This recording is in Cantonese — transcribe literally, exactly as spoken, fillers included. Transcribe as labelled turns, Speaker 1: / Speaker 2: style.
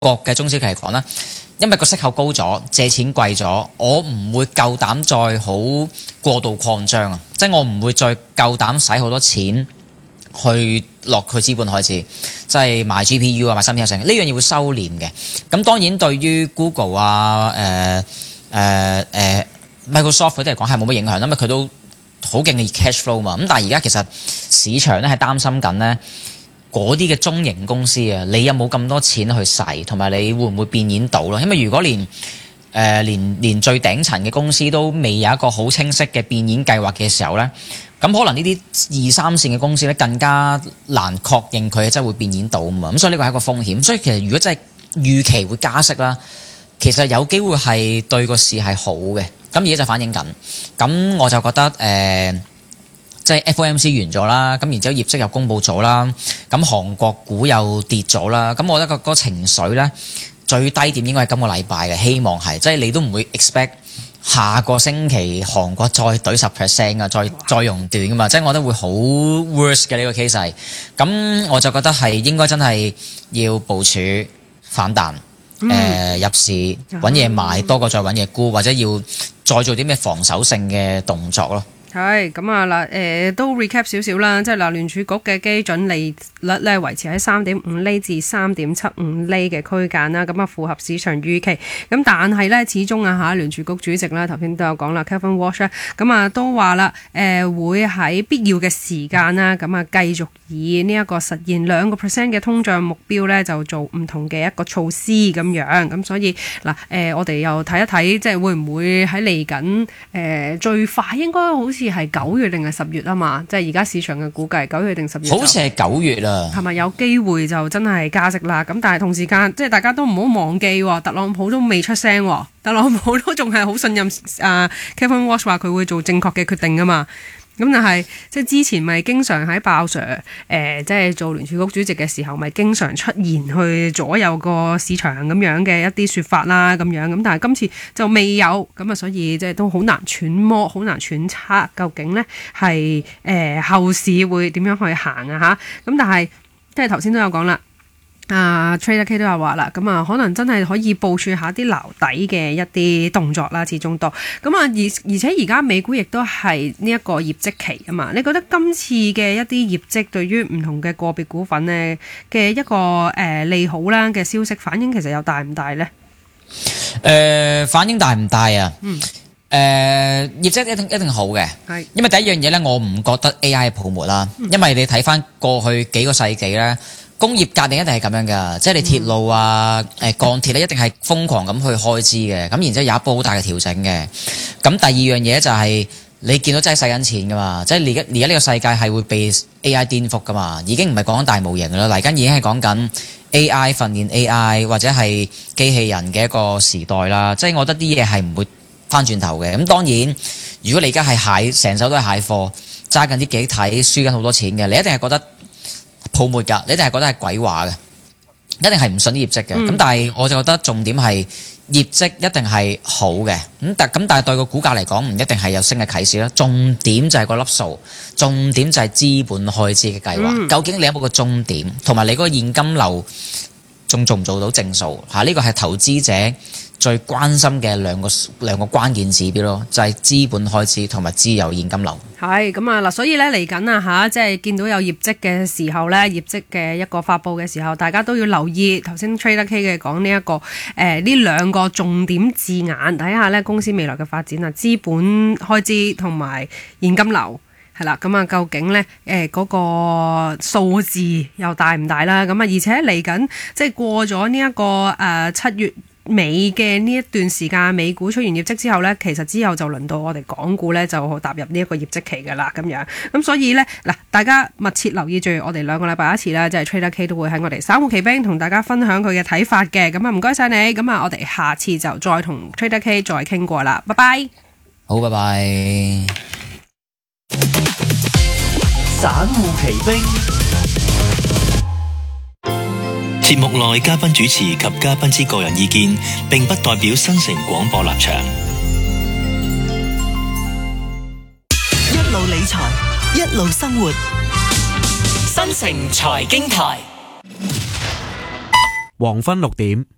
Speaker 1: 國嘅中小企嚟講咧，因為個息口高咗，借錢貴咗，我唔會夠膽再好過度擴張啊！即係我唔會再夠膽使好多錢去落去資本開支，即係買 G P U 啊，買芯片成呢樣嘢會收斂嘅。咁當然對於 Google 啊、誒誒誒 Microsoft 嗰啲嚟講係冇乜影響，因為佢都好勁嘅 cash flow 嘛。咁但係而家其實市場咧係擔心緊咧嗰啲嘅中型公司啊，你有冇咁多錢去使，同埋你會唔會變現到咯？因為如果連誒、呃、連連最頂層嘅公司都未有一個好清晰嘅變現計劃嘅時候咧，咁可能呢啲二三線嘅公司咧更加難確認佢真係會變現到啊嘛。咁所以呢個係一個風險。所以其實如果真係預期會加息啦，其實有機會係對個市係好嘅。咁而家就反映緊，咁我就覺得誒、呃，即係 F O M C 完咗啦，咁然之後業績又公佈咗啦，咁韓國股又跌咗啦，咁我覺得個個情緒咧最低點應該係今個禮拜嘅，希望係，即係你都唔會 expect 下個星期韓國再懟十 percent 啊，再再熔斷噶嘛，即係我覺得會好 worse 嘅呢個 case，咁我就覺得係應該真係要部署反彈。誒、呃、入市揾嘢買多過再揾嘢沽，或者要再做啲咩防守性嘅動作咯。
Speaker 2: 係咁啊嗱，誒都 recap 少少啦，即係嗱聯儲局嘅基準利率咧維持喺三點五厘至三點七五厘嘅區間啦，咁啊符合市場預期。咁但係咧始終啊嚇聯儲局主席啦頭先都有講啦 Kevin Walsh 咧，咁啊都話啦誒會喺必要嘅時間啦，咁啊繼續以呢一個實現兩個 percent 嘅通脹目標咧，就做唔同嘅一個措施咁樣。咁所以嗱誒、呃、我哋又睇一睇，即係會唔會喺嚟緊誒最快應該好似係九月定係十月啊嘛，即係而家市場嘅估計九月定十月，好
Speaker 1: 似係九月啦，
Speaker 2: 係咪有機會就真係加息啦？咁但係同時間即係大家都唔好忘記，特朗普都未出聲，特朗普都仲係好信任啊 Kevin Walsh 話佢會做正確嘅決定噶嘛。咁但係即係之前咪經常喺鮑 Sir 誒即係做聯儲局主席嘅時候，咪經常出現去左右個市場咁樣嘅一啲説法啦，咁樣咁，但係今次就未有咁啊，所以即係都好難揣摩，好難揣測究竟呢係誒後市會點樣去行啊嚇。咁但係即係頭先都有講啦。啊 Trader K 都有話啦，咁啊可能真係可以部署下啲撈底嘅一啲動作啦，始終都咁啊，而而且而家美股亦都係呢一個業績期啊嘛，你覺得今次嘅一啲業績對於唔同嘅個別股份呢嘅一個誒、呃、利好啦嘅消息反應其實有大唔大呢？
Speaker 1: 誒、呃、反應大唔大啊？嗯。誒、呃、業績一定一定好嘅，係因為第一樣嘢咧，我唔覺得 A I 係泡沫啦，嗯、因為你睇翻過去幾個世紀咧。工業革命一定係咁樣㗎，即係你鐵路啊、誒鋼鐵咧，一定係瘋狂咁去開支嘅。咁然之後有一波好大嘅調整嘅。咁第二樣嘢就係、是、你見到真係使緊錢㗎嘛，即係而家而家呢個世界係會被 A I 顛覆㗎嘛，已經唔係講緊大模型啦，嚟緊已經係講緊 A I 訓練 A I 或者係機器人嘅一個時代啦。即係我覺得啲嘢係唔會翻轉頭嘅。咁當然，如果你而家係蟹，成手都係蟹貨，揸緊啲幾睇，輸緊好多錢嘅，你一定係覺得泡沫㗎，你一定係覺得係鬼話嘅，一定係唔信啲業績嘅。咁、嗯、但係我就覺得重點係業績一定係好嘅。咁但咁但係對個股價嚟講唔一定係有升嘅啟示啦。重點就係個粒數，重點就係資本開支嘅計劃。嗯、究竟你有冇個終點，同埋你嗰個現金流仲做唔做到正數？嚇、啊，呢、呢個係投資者最關心嘅兩個兩個關鍵指標咯，就係、是、資本開支同埋自由現金流。
Speaker 2: 係咁啊嗱，所以咧嚟緊啊嚇，即係見到有業績嘅時候咧，業績嘅一個發布嘅時候，大家都要留意頭先 Trader K 嘅講呢一個誒呢兩個重點字眼，睇下咧公司未來嘅發展啊，資本開支同埋現金流係啦。咁啊，究竟咧誒嗰個數字又大唔大啦？咁啊，而且嚟緊即係過咗呢一個誒七月尾嘅呢一段時間，美股出完業績之後呢，其實之後就輪到我哋港股呢，就踏入呢一個業績期㗎啦，咁樣咁所以呢，嗱，大家密切留意住我哋兩個禮拜一次啦，即係 Trader K 都會喺我哋散戶奇兵同大家分享佢嘅睇法嘅。咁啊唔該晒你，咁啊我哋下次就再同 Trader K 再傾過啦，拜拜。
Speaker 1: 好，拜拜。
Speaker 3: 散戶奇兵。節目內嘉賓主持及嘉賓之個人意見並不代表新城廣播立場。
Speaker 4: 一路理財，一路生活，
Speaker 5: 新城財經台。
Speaker 6: 黃昏六點。